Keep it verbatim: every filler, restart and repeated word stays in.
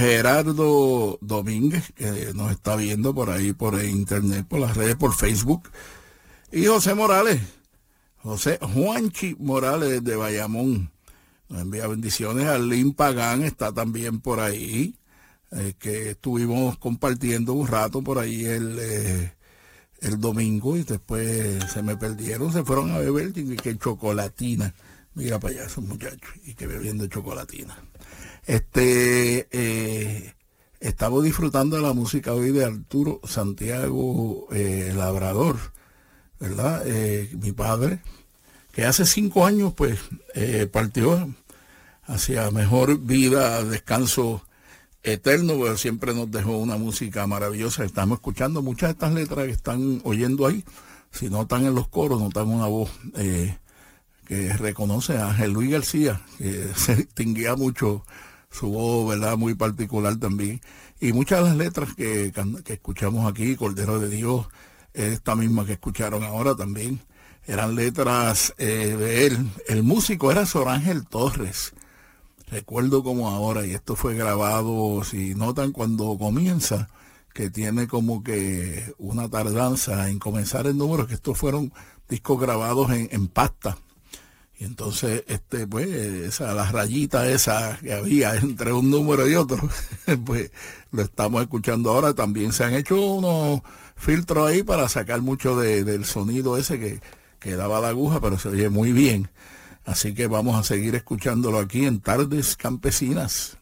Gerardo Domínguez, que nos está viendo por ahí, por internet, por las redes, por Facebook. Y José Morales, José Juanchi Morales de Bayamón. Nos envía bendiciones. Arlín Pagán está también por ahí, eh, que estuvimos compartiendo un rato por ahí el, eh, el domingo y después se me perdieron, se fueron a beber y que chocolatina. Mira para allá esos muchachos y que bebiendo chocolatina. Este, eh, estamos disfrutando de la música hoy de Arturo Santiago eh, Labrador, ¿verdad? Eh, mi padre, que hace cinco años pues eh, partió hacia mejor vida, descanso eterno, pero siempre nos dejó una música maravillosa. Estamos escuchando muchas de estas letras que están oyendo ahí, si no están en los coros, notan una voz eh, que reconoce a Ángel Luis García, que se distinguía mucho su voz, ¿verdad? Muy particular también. Y muchas de las letras que, que escuchamos aquí, Cordero de Dios, esta misma que escucharon ahora también, eran letras eh, de él. El músico era Sor Ángel Torres. Recuerdo como ahora, y esto fue grabado, si notan cuando comienza, que tiene como que una tardanza en comenzar el número, que estos fueron discos grabados en, en pasta. Y entonces, este, pues, esa, las rayitas esas que había entre un número y otro, pues lo estamos escuchando ahora. También se han hecho unos filtros ahí para sacar mucho de, del sonido ese que, que daba la aguja, pero se oye muy bien. Así que vamos a seguir escuchándolo aquí en Tardes Campesinas.